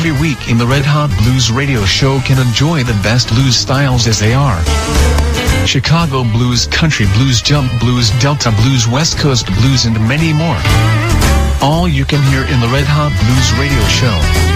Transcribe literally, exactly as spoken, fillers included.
every week in the Red Hot Blues Radio Show can enjoy the best blues styles as they are. Chicago blues, country blues, jump blues, Delta blues, West Coast blues, and many more. All you can hear in the Red Hot Blues Radio Show.